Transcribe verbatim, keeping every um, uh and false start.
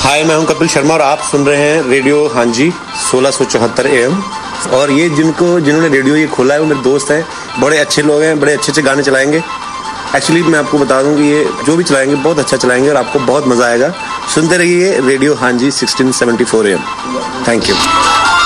हाय, मैं हूं कपिल शर्मा और आप सुन रहे हैं रेडियो हाँ जी सोलह सौ चौहत्तर ए एम। और ये जिनको जिन्होंने रेडियो ये खोला है वो मेरे दोस्त हैं, बड़े अच्छे लोग हैं, बड़े अच्छे अच्छे गाने चलाएंगे। एक्चुअली मैं आपको बता दूं कि ये जो भी चलाएंगे बहुत अच्छा चलाएंगे और आपको बहुत मजा आएगा। सुनते रहिए रेडियो हाँ जी सोलह सौ चौहत्तर ए एम। Thank you.